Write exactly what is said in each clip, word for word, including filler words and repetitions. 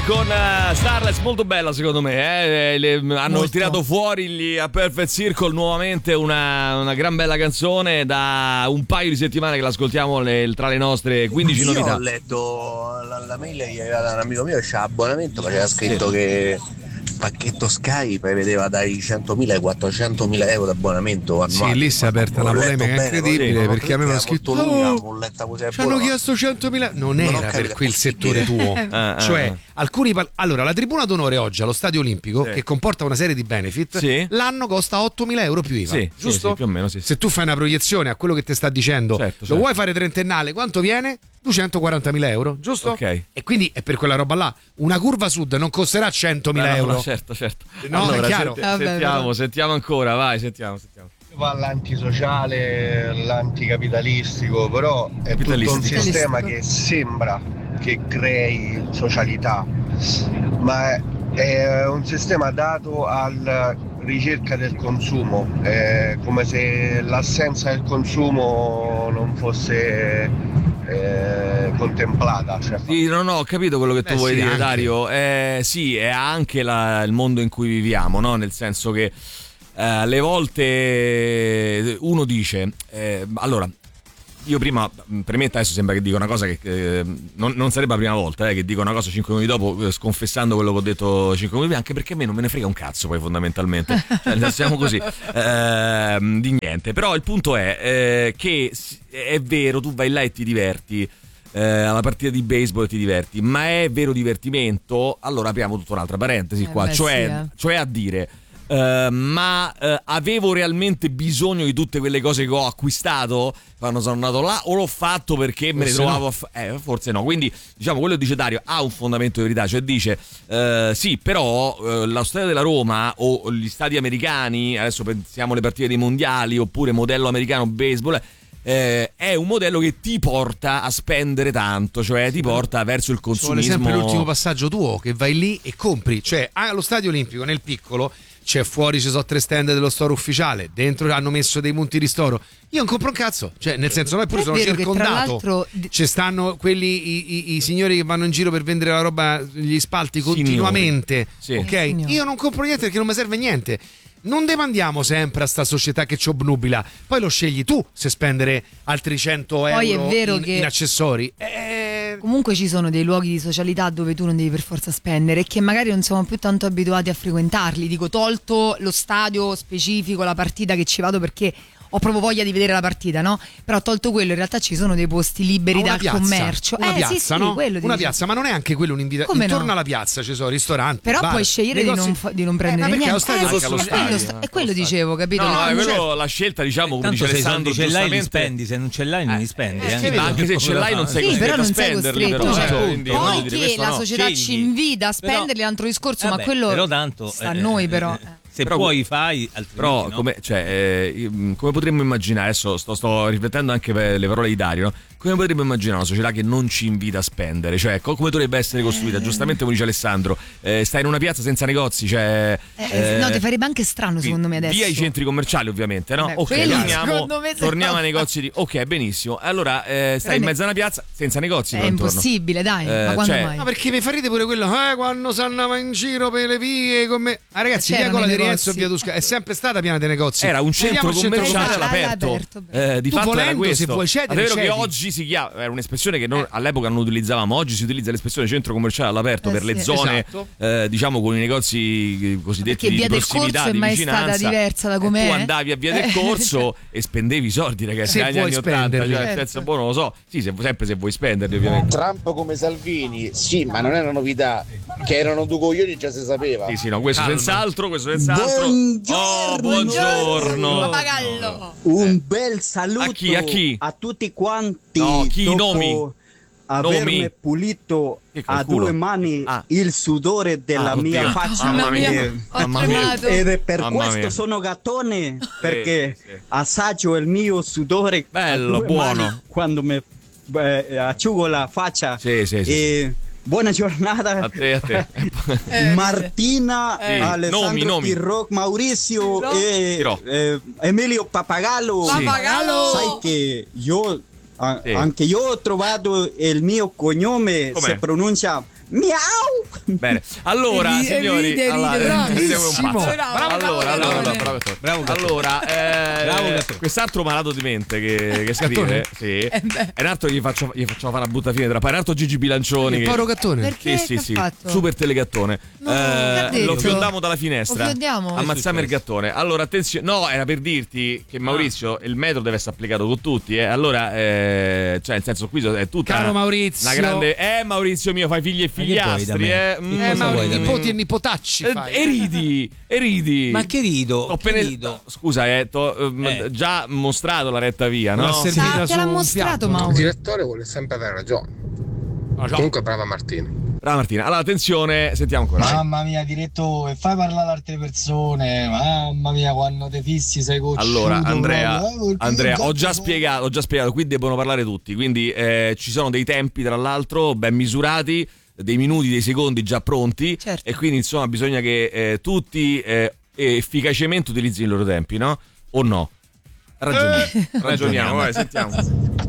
con uh, Starless, molto bella secondo me, eh? Le, hanno Molto. tirato fuori gli A Perfect Circle nuovamente una, una gran bella canzone, da un paio di settimane che l'ascoltiamo le, tra le nostre quindici Io novità. ho letto la, la mail che aveva un amico mio che c'ha abbonamento, ma c'era scritto che il pacchetto Sky prevedeva dai centomila ai quattrocentomila euro di abbonamento annuale. Sì, lì si è aperta una L'ho letto polemica bene, incredibile, così, perché a me mi hanno molto scritto lunga, "Oh, l'ho letta così, è ci hanno buona". chiesto centomila, non Non ho era capito, per quel è settore tuo. Ah, Cioè, ah. alcuni pal- allora la tribuna d'onore oggi allo Stadio Olimpico, Sì. che comporta una serie di benefit, Sì. l'anno costa ottomila euro più I V A, Sì, giusto? sì, sì, più o meno, sì, sì. Se tu fai una proiezione a quello che ti sta dicendo, Certo, lo certo. vuoi fare trentennale, quanto viene? duecentoquarantamila euro, giusto? Ok. E quindi è per quella roba là. Una curva sud non costerà centomila No, no, euro. no, certo, certo. No, allora, è chiaro. senti- Vabbè, sentiamo, però. sentiamo ancora, vai, sentiamo, sentiamo. Va l'antisociale, l'anticapitalistico, però è tutto un Capitalistico. sistema che sembra che crei socialità, ma è, è un sistema dato alla ricerca del consumo, è come se l'assenza del consumo non fosse eh, contemplata. Cioè, Sì, no, no, ho capito quello che tu Beh, vuoi sì, dire, anche. Dario. Eh, sì, è anche la- il mondo in cui viviamo, no? Nel senso che eh, alle volte uno dice, eh, allora, io prima, premetto, adesso sembra che dico una cosa che eh, non, non sarebbe la prima volta eh, che dico una cosa cinque minuti dopo, eh, sconfessando quello che ho detto cinque minuti prima, anche perché a me non me ne frega un cazzo poi fondamentalmente, cioè, siamo così, eh, di niente. Però il punto è eh, che s- è vero, tu vai là e ti diverti, eh, alla partita di baseball e ti diverti, ma è vero divertimento? Allora apriamo tutta un'altra parentesi Eh, qua, beh, cioè, sì, eh. cioè a dire... Uh, ma uh, avevo realmente bisogno di tutte quelle cose che ho acquistato quando sono andato là, o l'ho fatto perché me ne Forse trovavo no. a fa- eh, forse no. Quindi diciamo quello che dice Dario ha un fondamento di verità, cioè dice uh, sì, però uh, lo stadio della Roma o gli stadi americani, adesso pensiamo alle partite dei mondiali oppure modello americano baseball, eh, è un modello che ti porta a spendere tanto, cioè ti porta verso il Ci vuole consumismo. sempre l'ultimo passaggio tuo, che vai lì e compri. Cioè, allo Stadio Olimpico, nel piccolo, c'è fuori, ci sono tre stand dello store ufficiale, dentro hanno messo dei punti di ristoro. Io non compro un cazzo, cioè nel senso, noi pure È sono vero che tra circondato. l'altro di- Ci stanno quelli, i, i- i signori che vanno in giro per vendere la roba, gli spalti continuamente. Sì. Ok? Eh, signori. Io non compro niente perché non mi serve niente. Non demandiamo sempre a sta società che ci obnubila. Poi lo scegli tu se spendere altri cento Poi è euro vero in, che- in accessori. Eh, Comunque ci sono dei luoghi di socialità dove tu non devi per forza spendere e che magari non siamo più tanto abituati a frequentarli. Dico, tolto lo stadio specifico, la partita che ci vado perché ho proprio voglia di vedere la partita, no? Però tolto quello, in realtà ci sono dei posti liberi una dal piazza, commercio. una eh piazza, sì, sì, no? quello ti Una dicevo. piazza, ma non è anche quello un'invitazione. Come no? Intorno alla piazza ci sono ristoranti. Però bar, puoi scegliere di negozi. non, fa- di non prendere Eh, ma perché niente. allo stadio Eh, costa allo sì, stadio, quello eh, sta- costa è quello stadio. dicevo, capito? No, No, no, è cioè- quello, la scelta, diciamo, come Tanto dice se i Alessandro, soldi ce l'hai li giustamente. spendi, se non ce l'hai non li spendi. eh, eh. che vedi? Anche se ce l'hai non sei Sì, costretto però a non sei spenderli, costretto, però, cioè, eh, quindi, poi voglio dire, che questo la no. società Scegli. ci invita a Però- spenderli è un altro discorso, Vabbè, ma quello però tanto, sta a eh, noi eh, però. eh, se Però- puoi fai, altrimenti Però no. come, cioè, eh, io- come potremmo immaginare, adesso sto, sto riflettendo anche per le parole di Dario, no? Come potremmo immaginare una società che non ci invita a spendere? Cioè, co- come dovrebbe essere costruita? Giustamente come dice Alessandro, eh, stai in una piazza senza negozi, cioè... Eh, no, ti farebbe anche strano secondo me adesso. Via i centri commerciali ovviamente, no? Beh, ok, quello torniamo, secondo me se torniamo no- ai negozi di... Ok, benissimo. Allora, eh, stai Però in ne- mezzo a una piazza senza negozi È però intorno. impossibile, dai, Eh, ma quando cioè- mai? No, perché mi fa ridere pure quello, eh, quando si andava in giro per le vie con me. Ah, ragazzi, via C'erano Cola i di Rienzo e negozi. via Tusca è sempre stata piena di negozi. Era un centro Andiamo al centro commerciale commerciale all'aperto. all'aperto, bravo. Eh, di Tu fatto era volendo, questo. se vuoi cedere, È vero che cedi. oggi si chiama, era un'espressione che noi all'epoca non utilizzavamo, oggi si utilizza l'espressione centro commerciale all'aperto Eh, per le sì. zone, Esatto. eh, diciamo con i negozi cosiddetti Perché di via del prossimità, Corso è di mai vicinanza. stata diversa da E com'è? tu andavi a via del Eh, Corso e spendevi i soldi, ragazzi, Se negli vuoi anni ottanta, spenderli. cioè, nel Certo. senso, boh, non lo so. Sì, se, sempre se vuoi spenderli, ovviamente. Trump come Salvini, sì, ma non è una novità. Che erano due coglioni già si sapeva. Sì, sì, no, questo Calma. senz'altro, questo senz'altro. Buongiorno. Oh, buongiorno. Pappagallo. Un bel saluto A chi, a chi? a tutti quanti. No, chi, dopo nomi? avermi Nomi? pulito Che col a culo? due mani Ah. il sudore della Ah, mia oddio. faccia. Mamma mia. E- Ho Mamma mia. tremato. Ed è per Mamma questo mia. sono gattone, perché sì. assaggio il mio sudore Bello, a due buono. mani quando mi eh, asciugo la faccia. Sì, sì, sì, E buona giornata A te, a te. Eh, Martina, Sì. Alessandro Nomi, nomi. Pirro, Maurizio Pirro. e Pirro. eh, Emilio Pappagallo. Sì. Pappagallo. Sai che io a- Sì. anche io ho trovato il mio cognome Com'è? si pronuncia Miau! Bene, allora E ri- e signori, ride, allora, ride, ride come un bravissimo. pazzo. Bravo, allora, bravo, allora, bravo. allora, bravo, Gattone. Bravo, Gattone. allora eh, Bravo, Gattone. quest'altro malato di mente che, che scrive, sì, Eh beh. è un altro che gli faccio, gli facciamo fare una brutta fine tra pari, un altro Gigi Bilancioni Il che, poro gattone. Perché? sì, sì, Che sì, ha fatto? super telegattone. No, che ha detto? Lo fiondiamo dalla finestra. Lo fiondiamo? Ammazziamo il gattone. Allora, attenzione, no, era per dirti che Maurizio, il metro deve essere applicato con tutti, eh. Allora, eh, cioè, nel senso, qui è tutta Caro una, Maurizio. una grande. Eh, Maurizio mio, fai figli e Ma che vuoi da figliastri, me? eh. Che Mm, Eh, cosa ma vuoi da me? nipoti e nipotacci eh, fai. e ridi, e ridi. Ma che rido? Ho Che appena- rido? Scusa, eh, t'ho ehm, Eh. già mostrato la retta via, no? L'ho servita Ah, te l'ha su un mostrato, piatto, no? Mauro. Il direttore vuole sempre avere ragione. Comunque brava Martino. Brava Martina. Allora, attenzione, sentiamo ancora. Mamma mia, direttore, fai parlare altre persone. Mamma mia, quando ti fissi sei cocciuto. Allora, Andrea, proprio, eh, perché Andrea, il ho già gatto- spiegato, ho già spiegato, qui debbono parlare tutti, quindi eh, ci sono dei tempi, tra l'altro, ben misurati, dei minuti, dei secondi già pronti, Certo. e quindi insomma bisogna che eh, tutti eh, efficacemente utilizzino i loro tempi, no? O no? Ragioniamo, ragioniamo, vai, sentiamo.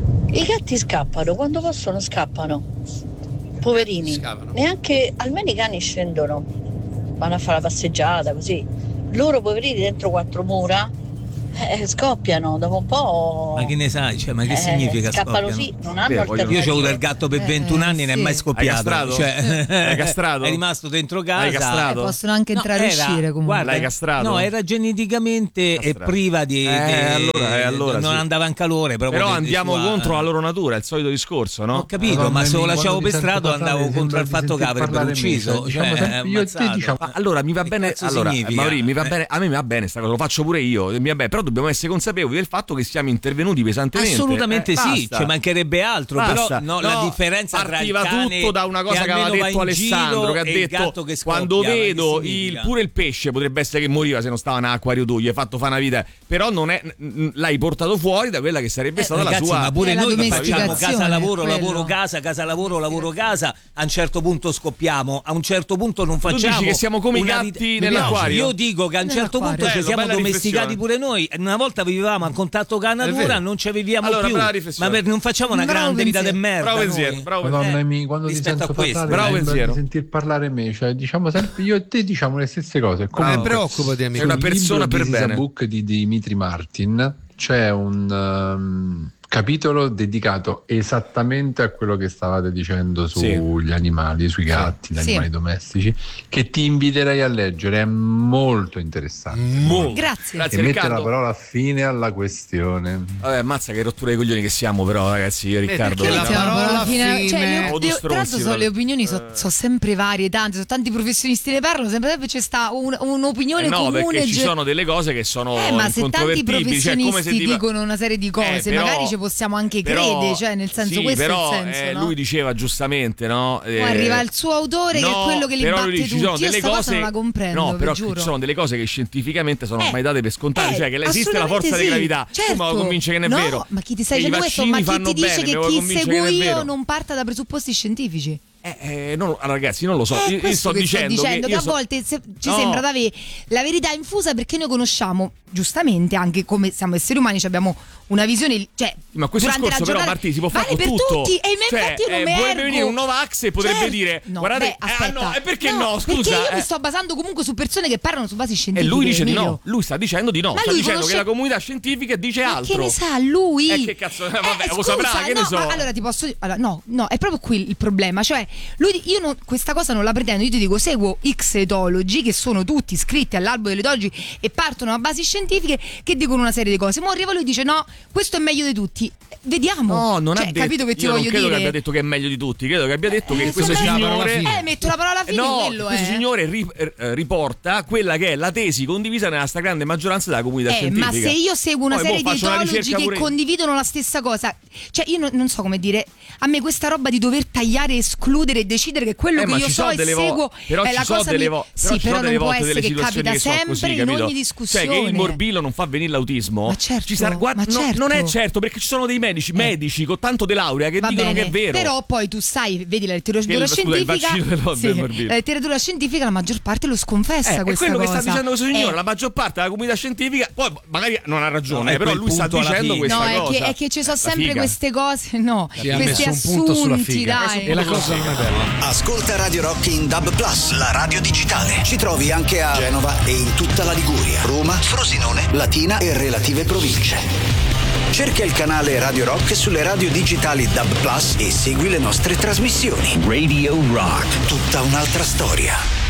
I gatti scappano, quando possono scappano. Poverini. Scappano. Neanche, almeno i cani scendono, vanno a fare la passeggiata così. Loro poverini dentro quattro mura eh, scoppiano dopo un po'. Ma che ne sai? Cioè, ma che eh, significa scappano? scoppiano? Sì, non hanno Beh, vogliono- alternative. Io ho avuto il gatto per Eh, ventuno anni e non è sì. mai Hai scoppiato. castrato? Cioè, Hai castrato? È rimasto dentro casa. Hai castrato? Eh, possono anche No, entrare e era- uscire comunque. guarda, L'hai castrato? No, era geneticamente e Castrato. priva di. Eh, di- allora- eh, allora non sì. andava in calore. Proprio Però di- di andiamo sua- contro la loro natura, è il solito discorso, no? Ho capito, ma se lo lasciavo per strada andavo contro il fatto che avrebbero ucciso. Diciamo Cioè, sempre io e te, ammazzato. diciamo- Ma allora mi va Che bene, cazzo allora significa? Mauri, mi va Eh. bene, a me mi va bene sta cosa, lo faccio pure io, mi va bene, però dobbiamo essere consapevoli del fatto che siamo intervenuti pesantemente. Assolutamente Eh, sì, basta. ci mancherebbe altro, Basta. però no, No, la differenza tra il partiva cane tutto da una cosa che aveva almeno va detto in Alessandro, giro che ha e il detto gatto che scoppia, quando ma che vedo significa? il, pure il pesce potrebbe essere che moriva se non stava in acquario tu, gli hai fatto fare una vita, però non è, n- l'hai portato fuori da quella che sarebbe Eh, stata ragazzi, la sua. ma pure Eh, la noi che facciamo domesticazione, casa lavoro, quello. lavoro casa, casa lavoro, lavoro casa, a un certo punto scoppiamo, a un certo punto non Tu facciamo. dici che siamo come i una gatti vita- nell'acquario? Io dico che a un certo Nell'acquario. punto ci Bello, siamo bella domesticati riflessione. pure noi. Una volta vivevamo a contatto con la È natura, vero. non ci viviamo Allora, più. brava riflessione. Ma per- non facciamo una Bravo grande vita di pensiero. merda. Bravo noi. pensiero, bravo Eh, Madonna mia, quando ti rispetto sento a questo. parlare Bravo mi sembra pensiero. di sentir parlare me, cioè diciamo sempre io e te diciamo le stesse cose. Non Comunque, mi preoccupati, Sei amico. una sul persona libro per di bene. This Book di Dimitri Martin c'è un um, capitolo dedicato esattamente a quello che stavate dicendo sugli animali, sui gatti, gli Sì. animali domestici, che ti inviterei a leggere, è molto interessante. Grazie. Grazie E mette Riccardo. la parola fine alla questione. Vabbè, mazza che rottura di coglioni che siamo però ragazzi, io e Riccardo. perché la veramente. Iniziamo parola con la fine- cioè, fine- le- Modo le- tra l'altro stronzi, so, però. le opinioni sono sempre varie, tante, sono tanti professionisti ne parlano, sempre, sempre c'è sta un- un'opinione Eh no, comune. perché ci ge- sono delle cose che sono Eh, ma se tanti incontrovertibili, cioè, come se professionisti diva- dicono una serie di cose, Eh, però- magari ci possiamo anche però- credere, cioè nel senso sì, questo però, è il senso, eh, no? lui diceva giustamente, no? Poi arriva il suo autore che no, è quello che li però batte lui dice, ci sono tutti. Io delle sta cosa cose non la comprendo, no, vi però giuro. ci sono delle cose che scientificamente sono Eh, ormai date per scontate, eh, cioè che esiste la forza assolutamente di sì, gravità. certo. Tu mi vuoi convincere che non è No, vero? ma chi ti stai Che i dicendo questo? vaccini Ma chi fanno ti dice bene, che mi vuoi chi convincere seguo che non è io vero? non parta da presupposti scientifici? Eh, eh, non, allora, ragazzi, io non lo so. È io, io questo sto che dicendo, sto dicendo che, che, io a so- volte se- ci No. sembra di avere la verità infusa perché noi conosciamo giustamente anche come siamo esseri umani, ci abbiamo una visione, cioè Ma questo durante discorso la però giornata Martì si può fare vale con per tutto. tutti e Cioè, infatti io non eh, mi vuole ergo. venire un Novax e potrebbe Certo. dire, no, guardate, beh, ah, aspetta, no, e perché no, Perché scusa, io eh. mi sto basando comunque su persone che parlano su basi E scientifiche. lui dice di Emilio. no, lui sta dicendo di no, Ma sta lui dicendo conosce- che la comunità scientifica dice Ma altro. che ne sa lui? Eh, che cazzo, vabbè, lo scusa, saprà, che ne no, so. ma allora ti posso dire, allora, no, no, è proprio qui il problema, cioè lui, io non, questa cosa non la pretendo, io ti dico seguo X etologi che sono tutti iscritti all'albo delle etologi e partono da basi scientifiche che dicono una serie di cose. Ma arriva lui e dice no, questo è meglio di tutti. Vediamo. No, non cioè, ha detto, capito che ti io non voglio credo dire? che abbia detto che è meglio di tutti, credo che abbia detto che Eh, questo insomma, signore Eh, metto la parola fine, no, quello questo è. signore ri- eh, riporta quella che è la tesi condivisa nella stragrande maggioranza della comunità Eh, scientifica. ma se io seguo una Poi, serie boh, di faccio una etologi ricerca che pure io. condividono la stessa cosa, cioè io non, non so come dire, a me questa roba di dover tagliare, escludere e decidere che quello Eh, che ma io ci so sono e delle vo- seguo però è ci la sono cosa delle mi- vo- sì, però ci però sono delle non può volte essere delle che situazioni capita che sono sempre così, in capito? ogni discussione. Cioè che il morbillo non fa venire l'autismo. Ma certo, ci sarà, guarda, ma no, certo. non è certo, perché ci sono dei medici, medici con tanto di laurea che Va dicono bene, che è vero. però poi tu sai, vedi la letteratura Che il- scusa, il scientifica, vaccino del- sì, del morbillo. la letteratura scientifica la maggior parte lo sconfessa Eh, è questa quello cosa. che sta dicendo questo signore, Eh, la maggior parte della comunità scientifica, poi magari non ha ragione, No, è però quel lui sta punto alla dicendo fine. questa No, è cosa. che, è che ci sono La sempre figa. queste cose, no, Ci ha questi messo un punto sulla assunti, figa. dai. E la cosa, Com'è bella. Ascolta Radio Rock in D A B Plus, la radio digitale. Ci trovi anche a Genova e in tutta la Liguria, Roma, Frosinone, Latina e relative province. Cerca il canale Radio Rock sulle radio digitali D A B Plus e segui le nostre trasmissioni. Radio Rock, tutta un'altra storia.